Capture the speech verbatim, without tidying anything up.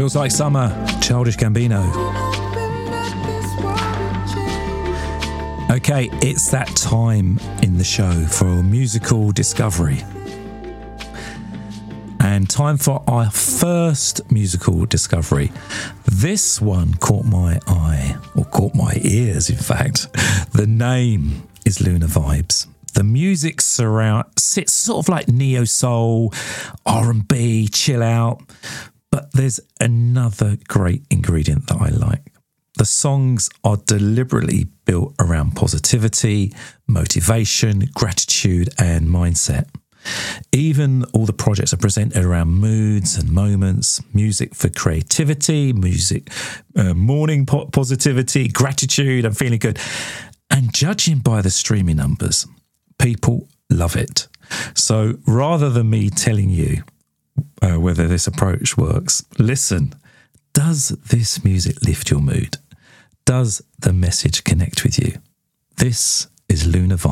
Feels Like Summer, Childish Gambino. Okay, it's that time in the show for musical discovery. And time for our first musical discovery. This one caught my eye, or caught my ears, in fact. The name is Lunar Vibes. The music surround sits sort of like neo soul, R and B, chill out. But there's another great ingredient that I like. The songs are deliberately built around positivity, motivation, gratitude, and mindset. Even all the projects are presented around moods and moments, music for creativity, music, uh, morning po- positivity, gratitude, and feeling good. And judging by the streaming numbers, people love it. So rather than me telling you uh, whether this approach works, listen. Does this music lift your mood? Does the message connect with you? This is Lunar Vibes.